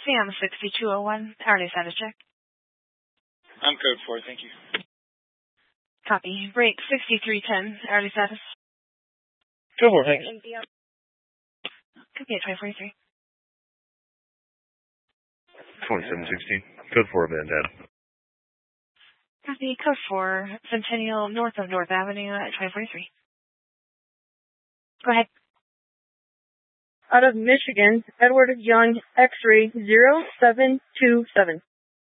Sam 6201, hourly status check. I'm code 4, thank you. Copy. Break 6310, hourly status. Code 4, thanks. Copy at 543. 2716. Code 4, man data. Copy. Code 4, Centennial north of North Avenue at 543. Go ahead. Out of Michigan, Edward Young, X-ray 0727.